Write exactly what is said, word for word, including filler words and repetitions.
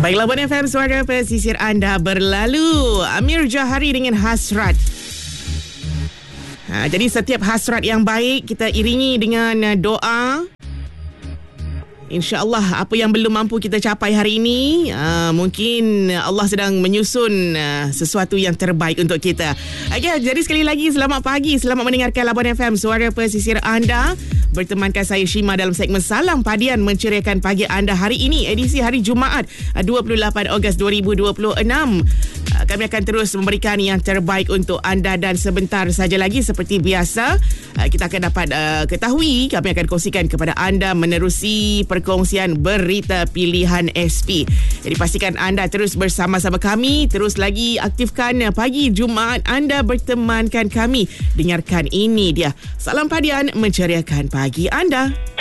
Baiklah, Bon F M, suara pesisir anda berlalu. Amir Jahari dengan Hasrat. Ha, jadi setiap hasrat yang baik kita iringi dengan doa. InsyaAllah apa yang belum mampu kita capai hari ini, uh, mungkin Allah sedang menyusun uh, sesuatu yang terbaik untuk kita. Okay, jadi sekali lagi selamat pagi, selamat mendengarkan Labuan F M, suara pesisir anda. Bertemankan saya Shima dalam segmen Salam Padian, menceriakan pagi anda hari ini, edisi hari Jumaat dua puluh lapan Ogos dua ribu dua puluh enam. Uh, kami akan terus memberikan yang terbaik untuk anda dan sebentar saja lagi seperti biasa uh, kita akan dapat uh, ketahui, kami akan kongsikan kepada anda menerusi perkongsian berita pilihan S P. Jadi pastikan anda terus bersama-sama kami, terus lagi aktifkan pagi Jumaat anda, bertemankan kami. Dengarkan ini dia Salam Padian, menceriakan pagi anda.